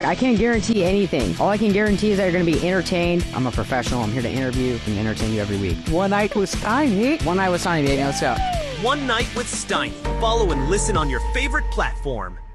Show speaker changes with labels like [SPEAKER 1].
[SPEAKER 1] I can't guarantee anything. All I can guarantee is that you're going to be entertained. I'm a professional. I'm here to interview and entertain you every week.
[SPEAKER 2] One night with Steiny.
[SPEAKER 1] One night with Sonny, baby. Let's go.
[SPEAKER 3] One Night with Steiny. Follow and listen on your favorite platform.